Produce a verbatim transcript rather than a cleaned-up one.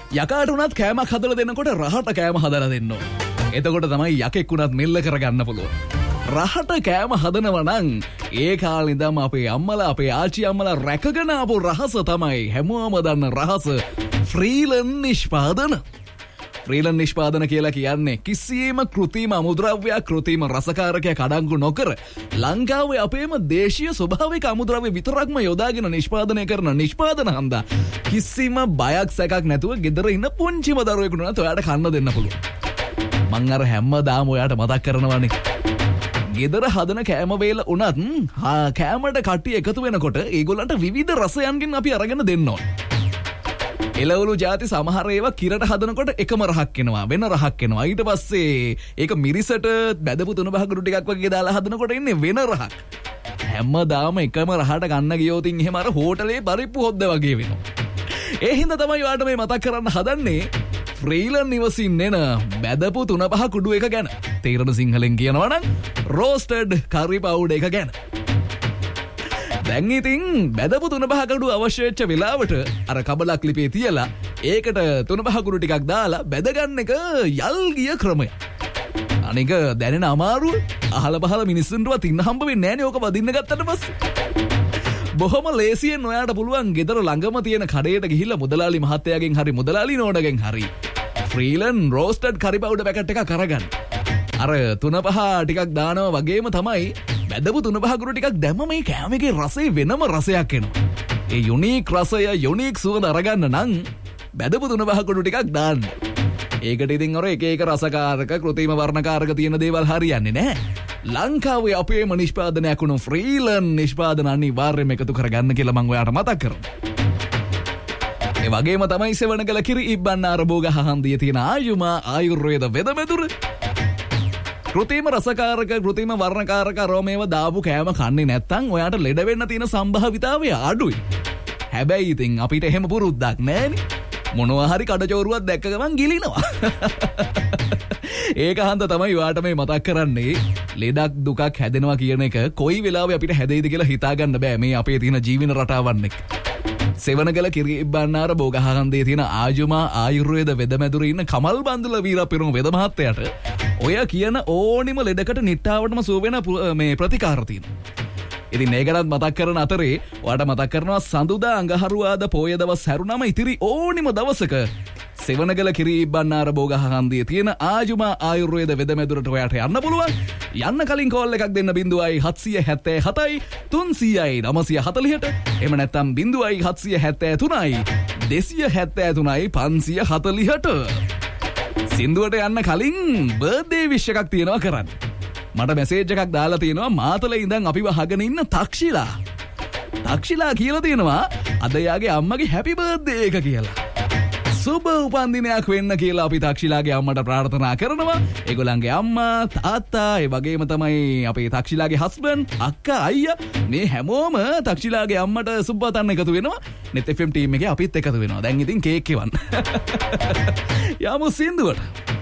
යකාට උනත් කෑමක් හදලා දෙන්නකොට රහට කෑම හදලා දෙන්න ඕන. එතකොට තමයි යකෙක් උනත් මෙල්ල කරගන්න පුළුවන්. රහට කෑම හදනවා නම් ඒ කාලේ ඉඳන් අපේ අම්මලා අපේ ආච්චි අම්මලා රැකගෙන ආපු රහස තමයි හැමෝම දන්න රහස ෆ්‍රීලන් නිෂ්පාදන. ෆ්‍රීලන් නිෂ්පාදන කියලා කියන්නේ කිසියම් කෘත්‍රිම අමුද්‍රව්‍යයක් කෘත්‍රිම රසකාරකයක් අඩංගු නොකර ලංකාවේ අපේම දේශීය ස්වභාවික අමුද්‍රව්‍ය විතරක්ම යොදාගෙන නිෂ්පාදනය කරන නිෂ්පාදන හන්දා කිසිම බයක් සැකක් නැතුව ගෙදර ඉන්න පුංචිම දරුවෙකුට උනත් ඔයාට කන්න දෙන්න පුළුවන්. මං අර හැමදාම ඔයාට මතක් කරනවානේ. ගෙදර හදන කෑම වේල උනත් කෑමට කට්ටිය එකතු වෙනකොට ඒගොල්ලන්ට විවිධ රසයන්ගෙන් අපි අරගෙන දෙන්න ඕන. එළවලු ಜಾති සමහර ඒවා කිරට හදනකොට එකම රහක් එනවා වෙන රහක් එනවා. ඊට පස්සේ ඒක මිරිසට බැදපු තුන බහකුරු ටිකක් වගේ දාලා හදනකොට ඉන්නේ වෙන රහක්. හැමදාම එකම රහට ගන්න ගියොත් එහෙම අර හෝටලේ පරිප්පු හොද්ද වගේ වෙනවා. ඒ හින්දා තමයි ඔයාලට මේ මතක් කරන්න හදන්නේ ෆ්‍රීලන් නිවසින් එන බැදපු තුන පහ කුඩු එක ගැන. තේරෙන සිංහලෙන් කියනවා නම් රෝස්ටඩ් කරි පවුඩර් එක ගැන. දැන් ඉතින් බැදපු තුන පහ කුඩු අවශ්‍ය වෙච්ච වෙලාවට අර කබලක් ලිපේ තියලා ඒකට තුන පහ කුඩු ටිකක් දාලා බැද ගන්න එක යල් ගිය ක්‍රමය. අනික දැනෙන අමාරුව අහල පහල මිනිස්සුන්ටවත් ඉන්න හම්බ වෙන්නේ නැහැ නේ ඕක වදින්න ගත්තට පස්සේ. බොහොම ලේසියෙන් ඔයාට පුළුවන් ගෙදර ළඟම තියෙන කඩේට ගිහිල්ලා මුදලාලි මහත්තයාගෙන් හරි මුදලාලි නෝනගෙන් හරි ෆ්‍රීලන් රෝස්ටඩ් කරි පවුඩර් පැකට් එකක් අරගන්න. අර තුන පහ ටිකක් දානවා වගේම තමයි බැදපු තුන පහ කුරු ටිකක් දැම්ම මේ කෑම එකේ රසය වෙනම රසයක් එනවා. ඒ යුනික් රසය යුනික් සුවඳ අරගන්න නම් බැදපු තුන පහ කුරු ටිකක් දාන්න. ඒකට ඉතින් අර එක එක රසකාරක කෘත්‍රිම වර්ණකාරක තියෙන දේවල් හරියන්නේ නැහැ. ලංකාවේ අපේම නිෂ්පාදනයක් වුණු ෆ්‍රීලන් නිෂ්පාදන අනිවාර්යයෙන්ම එකතු කරගන්න කියලා මම ඔයාලට මතක් කරනවා. ඒ වගේම තමයි සෙවණගල කිරි ඉබ්බන්නාර බෝග හහන්දිය තියෙන ආයුමා ආයුර්වේද වෙදමෙදුර. කෘත්‍රිම රසකාරක කෘත්‍රිම වර්ණකාරක අරෝමේව දාපු කෑම කන්නේ නැත්නම් ඔයාට ලෙඩ වෙන්න තියෙන සම්භාවිතාවය අඩුයි. හැබැයි ඉතින් අපිට එහෙම පුරුද්දක් නැහැනේ. මොනවා හරි කඩචෝරුවක් දැක්ක ගමන් ගිලිනවා. ඒක හන්ද තමයි ඔයාට මේ මතක් කරන්නේ ලෙඩක් දුකක් හැදෙනවා කියන එක කොයි වෙලාවෙ අපිට හැදෙයිද කියලා හිතාගන්න බෑ මේ අපේ තියෙන ජීවන රටාවන් එක්ක. සෙවණගල කිරි ඉබ්බන්නාර බෝග හහන්දියේ තියෙන ආයුමා ආයුර්වේද වෙදමැදුර ඉන්න කමල් බන්දුල වීරපිරුම වෙද මහත්තයාට ඔය කියන ඕනිම ලෙඩකට නිට්ටාවටම සුව වෙන මේ ප්‍රතිකාර තියෙනවා. ඉතින් ඒකටත් මතක් කරන අතරේ ඔයාට මතක් කරනවා සඳුදා අඟහරුවාද පොය දවස් හැරුණම ඉතිරි ඕනිම දවසක සෙවණගල කිරි ඉබ්බන්නාර බෝග හහන්දියේ තියෙන ආයුමා ආයුර්වේද වෙදමැදුරට ඔයාට යන්න පුළුවන්. යන්න කලින් කෝල් එකක් දෙන්න බිංදුවයි හත්සිය හැත්තෑ හතයි තුන්සියයි නවසිය හතළිහට. එහෙම නැත්නම් බිංදුවයි හත්සිය හැත්තෑ තුනයි දෙසිය හැත්තෑ තුනයි පන්සිය හතළිහට. සින්දුවට යන්න කලින් බර්ත්ඩේ විශ් එකක් තියෙනවා කරන්න. මට මැසේජ් එකක් දාලා තියෙනවා මාතලේ ඉඳන් අපිව අහගෙන ඉන්න තක්ෂිලා. තක්ෂිලා කියලා තියෙනවා අද යාගේ අම්මගේ හැපි බර්ත්ඩේ එක කියලා. සුබ උපන්දිනයක් වෙන්න කියලා අපි තක්ෂිලාගේ අම්මට ප්‍රාර්ථනා කරනවා. ඒගොල්ලන්ගේ අම්මා තාත්තා ඒ වගේම තමයි අපේ තක්ෂිලාගේ හස්බන්ඩ් අක්කා අයියා මේ හැමෝම තක්ෂිලාගේ අම්මට සුබ පතන්න එකතු වෙනවා. net fm ටීම් එකේ අපිත් එකතු වෙනවා. දැන් ඉතින් කේක් එවන්න. යමු සින්දුවට.